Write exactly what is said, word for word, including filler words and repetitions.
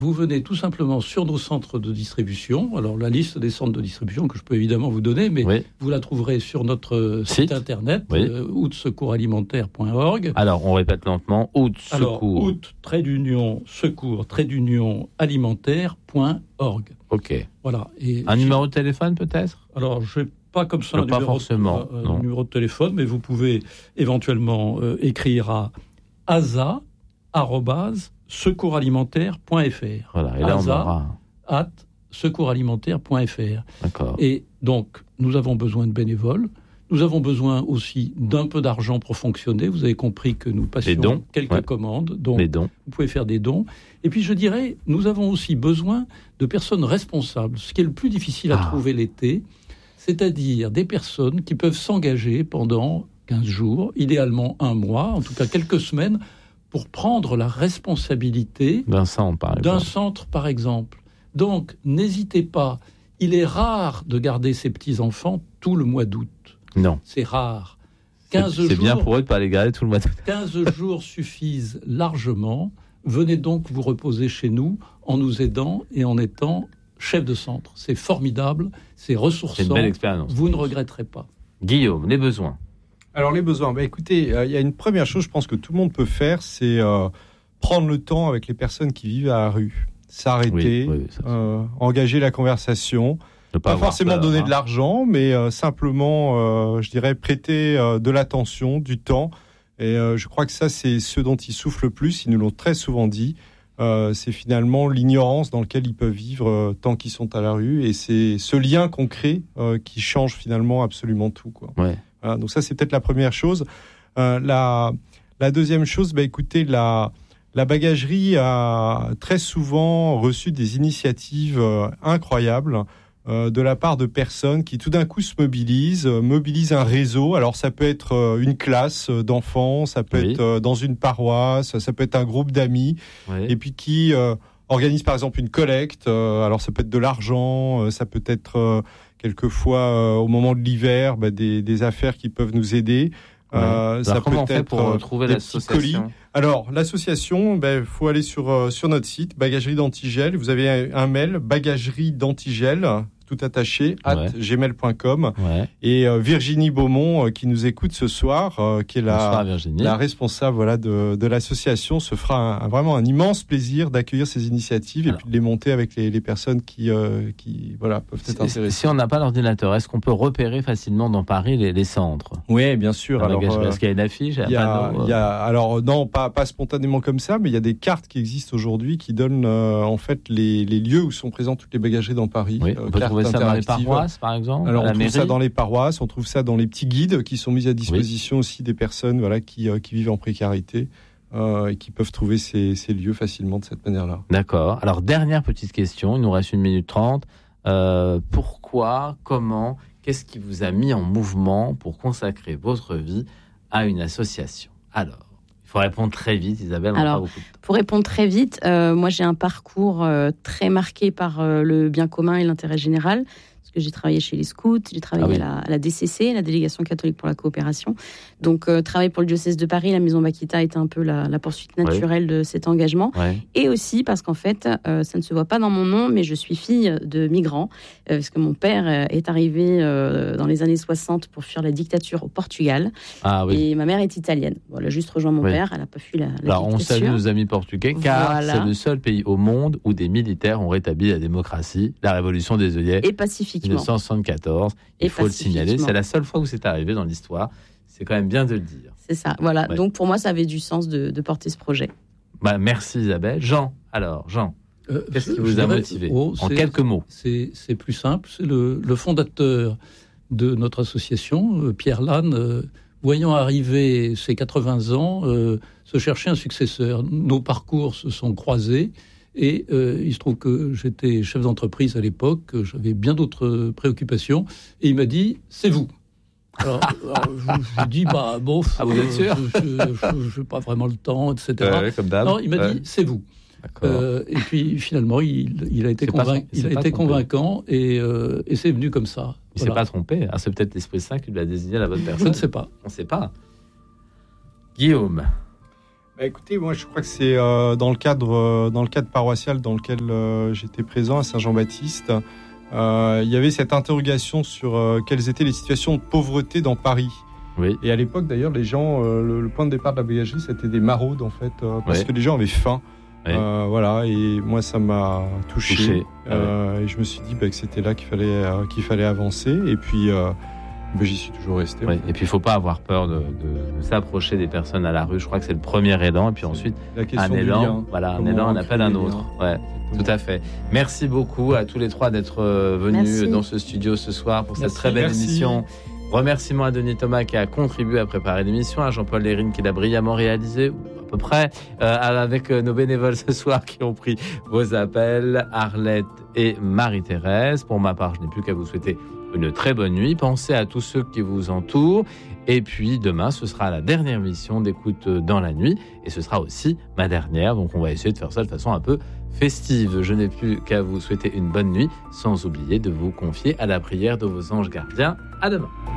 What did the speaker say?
Vous venez tout simplement sur nos centres de distribution. Alors, la liste des centres de distribution que je peux évidemment vous donner, mais oui. vous la trouverez sur notre site, site internet, oui. euh, out secours alimentaire point org. Alors, on répète lentement, out Alors, secours. out, trait d'union, secours, trait d'union, alimentaire point org. OK. Voilà. Et un numéro de téléphone, peut-être ? Alors, je n'ai pas comme ça non, un, pas numéro, forcément, de, un numéro de téléphone, mais vous pouvez éventuellement euh, écrire à asa arobase secours alimentaire point f r. Voilà, et là on aura at secours alimentaire point f r. D'accord. Et donc, nous avons besoin de bénévoles. Nous avons besoin aussi d'un peu d'argent pour fonctionner. Vous avez compris que nous passions dons, quelques ouais. commandes. Donc, les dons. Vous pouvez faire des dons. Et puis, je dirais, nous avons aussi besoin de personnes responsables. Ce qui est le plus difficile à ah. trouver l'été, c'est-à-dire des personnes qui peuvent s'engager pendant quinze jours, idéalement un mois, en tout cas quelques semaines, pour prendre la responsabilité d'un centre, par exemple. D'un centre, par exemple. Donc, n'hésitez pas. Il est rare de garder ses petits-enfants tout le mois d'août. Non. C'est rare. quinze c'est, c'est jours, bien pour eux de ne pas les garder tout le mois d'août. quinze jours suffisent largement. Venez donc vous reposer chez nous en nous aidant et en étant chef de centre. C'est formidable, c'est ressourçant. C'est une belle expérience. Vous ne regretterez pas. Guillaume, les besoins. Alors les besoins, bah, écoutez, il euh, y a une première chose, je pense que tout le monde peut faire, c'est euh, prendre le temps avec les personnes qui vivent à la rue, s'arrêter, oui, oui, ça, euh, engager la conversation, ne pas, pas forcément peur, donner hein. de l'argent, mais euh, simplement, euh, je dirais, prêter euh, de l'attention, du temps. Et euh, je crois que ça, c'est ce dont ils souffrent le plus. Ils nous l'ont très souvent dit. Euh, c'est finalement l'ignorance dans laquelle ils peuvent vivre euh, tant qu'ils sont à la rue, et c'est ce lien qu'on crée euh, qui change finalement absolument tout, quoi. Ouais. Voilà, donc ça, c'est peut-être la première chose. Euh, la, la deuxième chose, bah, écoutez, la, la bagagerie a très souvent reçu des initiatives euh, incroyables euh, de la part de personnes qui tout d'un coup se mobilisent, euh, mobilisent un réseau. Alors ça peut être euh, une classe d'enfants, ça peut oui. être euh, dans une paroisse, ça peut être un groupe d'amis, oui. et puis qui euh, organise par exemple une collecte. Euh, alors ça peut être de l'argent, euh, ça peut être... Euh, quelquefois, euh, au moment de l'hiver, bah, des, des affaires qui peuvent nous aider. Ouais. Euh, ça comment peut on fait être pour trouver des l'association colis. Alors, l'association, il bah, faut aller sur, euh, sur notre site, Bagagerie d'Antigel. Vous avez un, un mail, bagagerie d'Antigel, tout attaché, at ouais. gmail point com. Ouais. Et euh, Virginie Beaumont, euh, qui nous écoute ce soir, euh, qui est la, la responsable voilà, de, de l'association, se fera un, un, vraiment un immense plaisir d'accueillir ces initiatives. Alors, et puis de les monter avec les, les personnes qui, euh, qui voilà, peuvent être intéressées. Si on n'a pas l'ordinateur, est-ce qu'on peut repérer facilement dans Paris les, les centres ? Oui, bien sûr. Alors, euh, est-ce qu'il y a une affiche ? Il y a, il y a, alors non, pas, pas spontanément comme ça, mais il y a des cartes qui existent aujourd'hui qui donnent euh, en fait les, les lieux où sont présentes toutes les bagageries dans Paris. Oui, on peut euh, trouver ça dans les paroisses, par exemple. Alors, à la on trouve mairie. ça dans les paroisses, on trouve ça dans les petits guides qui sont mis à disposition oui. aussi des personnes voilà, qui, euh, qui vivent en précarité euh, et qui peuvent trouver ces, ces lieux facilement de cette manière-là. D'accord. Alors, dernière petite question, il nous reste une minute trente. Euh, pourquoi, comment, qu'est-ce qui vous a mis en mouvement pour consacrer votre vie à une association ? Alors, il faut répondre très vite, Isabelle. On Alors, n'a pas beaucoup de temps. Pour répondre très vite, euh, moi j'ai un parcours euh, très marqué par euh, le bien commun et l'intérêt général. Parce que j'ai travaillé chez les scouts, j'ai travaillé ah oui. à, la, à la D C C, la Délégation catholique pour la coopération. Donc, euh, travailler pour le diocèse de Paris, la Maison Bakita était un peu la, la poursuite naturelle ouais. de cet engagement. Ouais. Et aussi parce qu'en fait, euh, ça ne se voit pas dans mon nom, mais je suis fille de migrants. Euh, parce que mon père euh, est arrivé euh, dans les années soixante pour fuir la dictature au Portugal. Ah, oui. Et ma mère est italienne. Bon, elle a juste rejoint mon oui. père, elle n'a pas fui la, la Alors, dictature. on salue nos amis portugais, car voilà. c'est le seul pays au monde où des militaires ont rétabli la démocratie, la révolution des œillets. Et pacifiquement. dix-neuf cent soixante-quatorze, il Et faut le signaler. C'est la seule fois où c'est arrivé dans l'histoire. C'est quand même bien de le dire. C'est ça, voilà. Ouais. Donc pour moi, ça avait du sens de, de porter ce projet. Bah, merci Isabelle. Jean, alors, Jean, euh, qu'est-ce qui vous a motivé oh, en quelques mots? c'est, c'est plus simple. C'est le, le fondateur de notre association, euh, Pierre Lannes, euh, voyant arriver ses quatre-vingts ans, euh, se chercher un successeur. Nos parcours se sont croisés. Et euh, il se trouve que j'étais chef d'entreprise à l'époque, que j'avais bien d'autres préoccupations, et il m'a dit « c'est vous ». Alors, alors je lui dis « bah bon, ah, vous êtes sûr je n'ai pas vraiment le temps, et cetera Ouais, comme d'hab. Non, il m'a ouais. dit « c'est vous ». Euh, et puis finalement, il, il a été, convainc... il a été convaincant, et, euh, et c'est venu comme ça. Il ne voilà. s'est pas trompé, hein. C'est peut-être l'Esprit Saint qui lui a désigné la bonne personne. Je ne sais pas. On ne sait pas. Guillaume. Bah, écoutez, moi je crois que c'est euh, dans le cadre euh, dans le cadre paroissial dans lequel euh, j'étais présent à Saint-Jean-Baptiste. Euh, il y avait cette interrogation sur euh, quelles étaient les situations de pauvreté dans Paris. Oui. Et à l'époque d'ailleurs, les gens, euh, le, le point de départ de la bagagerie, c'était des maraudes en fait, euh, parce oui. que les gens avaient faim. Oui. Euh, voilà, et moi ça m'a touché. touché. Euh, ouais. Et je me suis dit bah, que c'était là qu'il fallait euh, qu'il fallait avancer. Et puis euh, ben, j'y suis toujours resté. Oui. Et puis, il ne faut pas avoir peur de, de, de s'approcher des personnes à la rue. Je crois que c'est le premier aidant. Et puis ensuite, un élan, lien. voilà, un Comment élan, on appelle un créer autre. des Ouais, tout à fait. Merci beaucoup à tous les trois d'être venus Merci. dans ce studio ce soir pour Merci. cette très belle Merci. émission. Remerciements à Denis Thomas qui a contribué à préparer l'émission, à Jean-Paul Lérine qui l'a brillamment réalisé, à peu près, euh, avec nos bénévoles ce soir qui ont pris vos appels, Arlette et Marie-Thérèse. Pour ma part, je n'ai plus qu'à vous souhaiter une très bonne nuit. Pensez à tous ceux qui vous entourent. Et puis demain, ce sera la dernière mission d'Écoute dans la nuit. Et ce sera aussi ma dernière. Donc on va essayer de faire ça de façon un peu festive. Je n'ai plus qu'à vous souhaiter une bonne nuit, sans oublier de vous confier à la prière de vos anges gardiens. À demain.